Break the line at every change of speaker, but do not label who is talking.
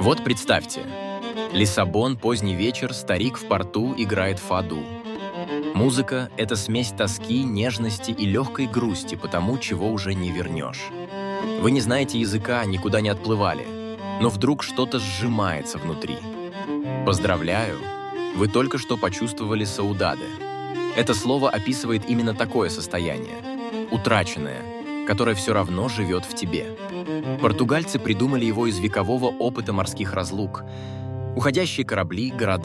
Вот представьте. Лиссабон, поздний вечер, старик в порту играет фаду. Музыка — это смесь тоски, нежности и легкой грусти по тому, чего уже не вернешь. Вы не знаете языка, никуда не отплывали, но вдруг что-то сжимается внутри. Поздравляю, вы только что почувствовали саудаде. Это слово описывает именно такое состояние, утраченное, которое все равно живет в тебе. Португальцы придумали его из векового опыта морских разлук. Уходящие корабли, города,